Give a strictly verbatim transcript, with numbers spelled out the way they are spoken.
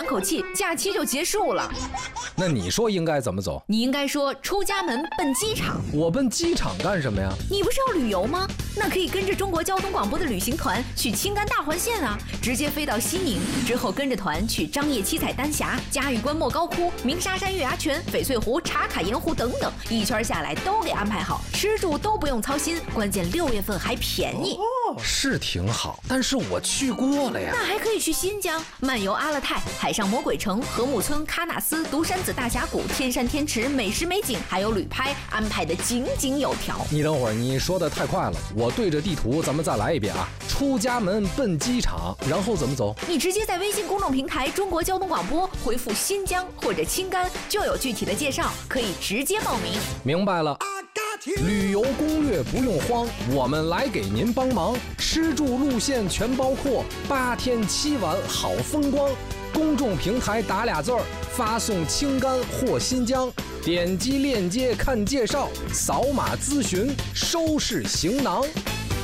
口气，假期就结束了。 那你说应该怎么走？ 你应该说出家门奔机场。 我奔机场干什么呀？ 你不是要旅游吗？那可以跟着中国交通广播的旅行团去青甘大环线啊，直接飞到西宁，之后跟着团去张掖七彩丹霞、嘉峪关莫高窟、鸣沙山月牙泉、翡翠湖、茶卡盐湖等等，一圈下来都给安排好，吃住都不用操心，关键六月份还便宜。 哦，是挺好，但是我去过了呀。 那还可以去新疆漫游阿勒泰、海上魔鬼城、禾木村、喀纳斯、独山子大峡谷、天山天池，美食美景还有旅拍，安排的井井有条。 你等会儿，你说的太快了，我对着地图咱们再来一遍啊。出家门奔机场，然后怎么走？ 你直接在微信公众平台中国交通广播回复新疆或者青甘，就有具体的介绍，可以直接报名。 明白了，旅游攻略不用慌，我们来给您帮忙，吃住路线全包括，八天七晚好风光。公众平台打俩字儿，发送青甘或新疆，点击链接看介绍，扫码咨询，收拾行囊。